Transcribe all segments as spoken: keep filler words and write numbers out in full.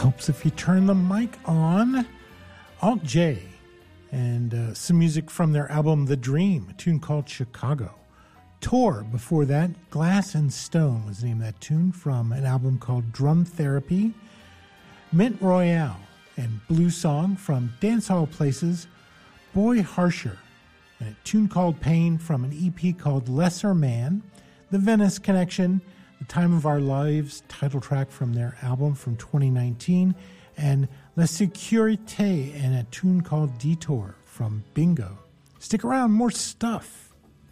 helps if you turn the mic on. Alt J, and uh, some music from their album The Dream, a tune called Chicago. Tor, before that, Glass and Stone was the name of that tune from an album called Drum Therapy. Mint Royale and Blue Song from Dancehall Places, Boy Harsher, and a tune called Pain from an E P called Lesser Man. The Venice Connection, The Time of Our Lives, title track from their album from twenty nineteen, and La Sécurité and a tune called Detour from Bingo. Stick around, more stuff.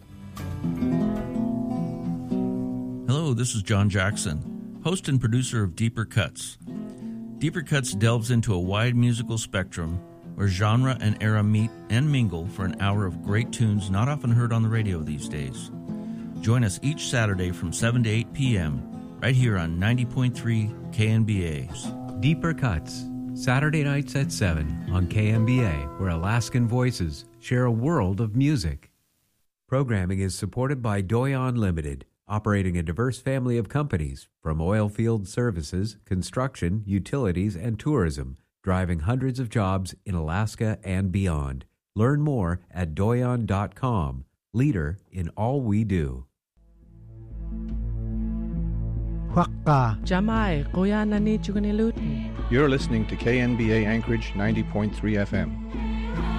Hello, this is John Jackson, host and producer of Deeper Cuts. Deeper Cuts delves into a wide musical spectrum where genre and era meet and mingle for an hour of great tunes not often heard on the radio these days. Join us each Saturday from seven to eight p.m. right here on ninety point three K N B A's. Deeper Cuts, Saturday nights at seven on K M B A, where Alaskan voices share a world of music. Programming is supported by Doyon Limited, operating a diverse family of companies from oil field services, construction, utilities, and tourism, driving hundreds of jobs in Alaska and beyond. Learn more at doyon dot com, leader in all we do. Jamai, kuya na ni Chugunilutin. You're listening to K N B A Anchorage ninety point three F M.